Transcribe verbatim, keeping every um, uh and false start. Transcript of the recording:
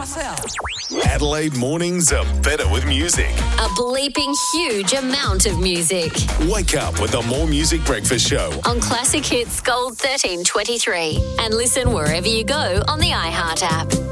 myself. Adelaide mornings are better with music. A bleeping huge amount of music. Wake up with the More Music Breakfast Show. On Classic Hits Gold thirteen twenty-three. And listen wherever you go on the iHeart app.